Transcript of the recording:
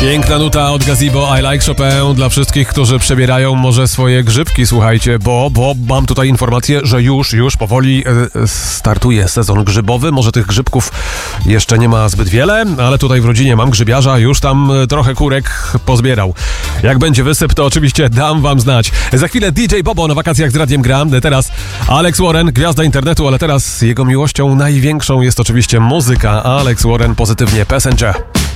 Piękna nuta od Gazebo, I Like Chopin dla wszystkich, którzy przebierają może swoje grzybki, słuchajcie, bo mam tutaj informację, że już powoli startuje sezon grzybowy. Może tych grzybków jeszcze nie ma zbyt wiele, ale tutaj w rodzinie mam grzybiarza, już tam trochę kurek pozbierał. Jak będzie wysyp, to oczywiście dam wam znać. Za chwilę DJ Bobo na wakacjach z Radiem Gra. Teraz Alex Warren, gwiazda internetu, ale teraz jego miłością największą jest oczywiście muzyka. Alex Warren, pozytywnie Passenger.